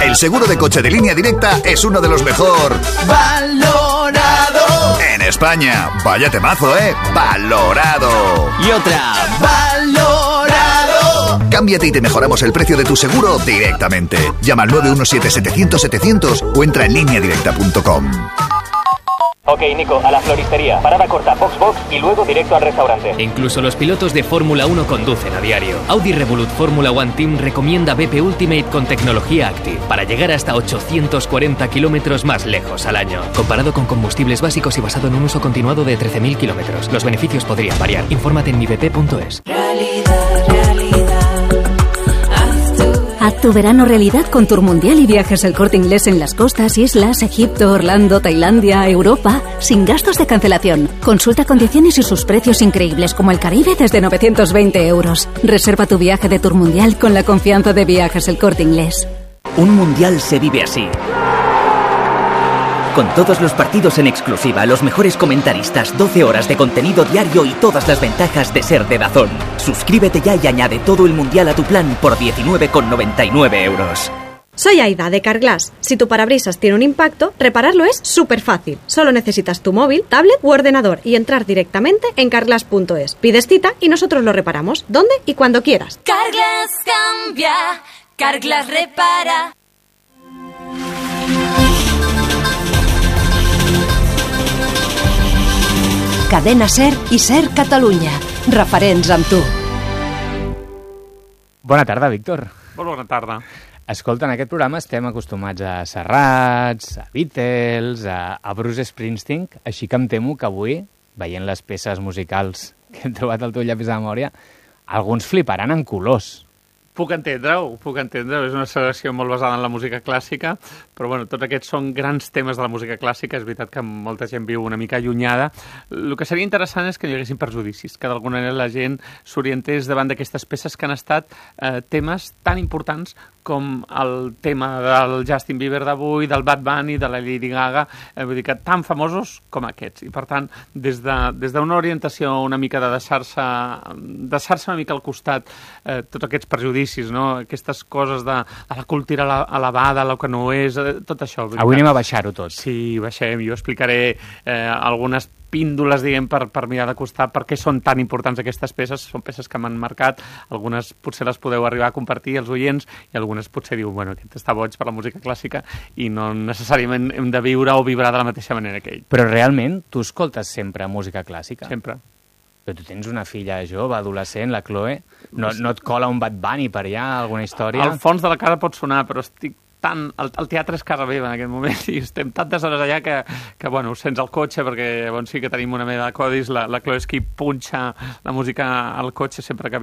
El seguro de coche de Línea Directa es uno de los mejor valorado en España. Vaya temazo, ¿eh? Valorado. Y otra, valorado. Cámbiate y te mejoramos el precio de tu seguro directamente. Llama al 917-700-700 o entra en lineadirecta.com. Ok, Nico, a la floristería. Parada corta, Box y luego directo al restaurante. Incluso los pilotos de Fórmula 1 conducen a diario. Audi Revolut Fórmula One Team recomienda BP Ultimate con tecnología Active para llegar hasta 840 kilómetros más lejos al año. Comparado con combustibles básicos y basado en un uso continuado de 13.000 kilómetros. Los beneficios podrían variar. Infórmate en mibp.es. Haz tu verano realidad con Tour Mundial y viajes El Corte Inglés en las costas, islas, Egipto, Orlando, Tailandia, Europa, sin gastos de cancelación. Consulta condiciones y sus precios increíbles como el Caribe desde 920 euros. Reserva tu viaje de Tour Mundial con la confianza de Viajes El Corte Inglés. Un mundial se vive así. Con todos los partidos en exclusiva, los mejores comentaristas, 12 horas de contenido diario y todas las ventajas de ser de DAZN. Suscríbete ya y añade todo el mundial a tu plan por 19,99 euros. Soy Aida, de Carglass. Si tu parabrisas tiene un impacto, repararlo es súper fácil. Solo necesitas tu móvil, tablet u ordenador y entrar directamente en carglass.es. Pides cita y nosotros lo reparamos, donde y cuando quieras. Carglass cambia, Carglass repara. Cadena SER i SER Catalunya. Referents amb tu. Bona tarda, Víctor. Molt bona tarda. Escolta, en aquest programa estem acostumats a Serrats, a Beatles, a Bruce Springsteen, així que em temo que avui, veient les peces musicals que hem trobat al teu llapis de memòria, alguns fliparan en colors. Puc entendre-ho. És una selecció molt basada en la música clàssica, però bueno, tots aquests són grans temes de la música clàssica. És veritat que molta gent viu una mica allunyada. El que seria interessant és que no hi haguessin perjudicis, que d'alguna manera la gent s'orientés davant d'aquestes peces que han estat temes tan importants com el tema del Justin Bieber d'avui, del Bad Bunny, de la Lady Gaga, vull dir que tan famosos com aquests. I per tant, des d'una orientació una mica de deixar-se una mica al costat tots aquests perjudicis, no? Aquestes coses de la cultura elevada, el que no és, tot això. Avui anem a baixar-ho tot. Sí, baixem. Jo explicaré algunes píndoles, diguem, per mirar de costat per què són tan importants aquestes peces. Són peces que m'han marcat, algunes potser les podeu arribar a compartir els oients i algunes potser diu, bueno, aquest està boig per la música clàssica i no necessàriament hem de viure o vibrar de la mateixa manera que ell. Però realment tu escoltes sempre música clàssica? Sempre. Però tu tens una filla jove, adolescent, la Chloe, no et cola un Bad Bunny per allà, alguna història? Al fons de la casa pot sonar, però estic tant... El teatre és casa meva en aquest moment i estem tantes hores allà que bueno, ho sents al cotxe perquè sí que tenim una mena de codis, la Chloe és qui punxa la música al cotxe sempre que